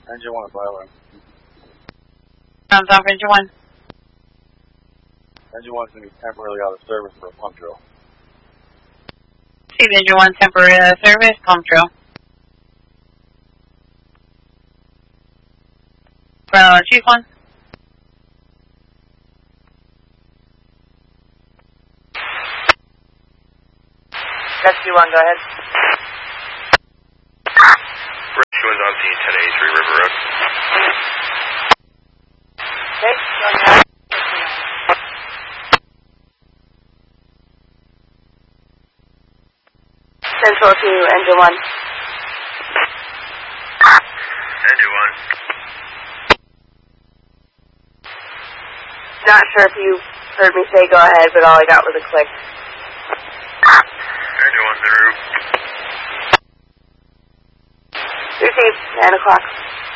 Engine 1 Byline. Sounds off Engine 1. Engine 1's going to be temporarily out of service for a pump drill. Steve, Engine 1, temporary out of service, pump drill. Chief 1. Rescue 1, go ahead. Rescue 1's on scene, 1083 River Road. Okay, go ahead. Central to Engine 1. Engine 1. Not sure if you heard me say go ahead, but all I got was a click. Engine 1's en route. Received, 9 o'clock.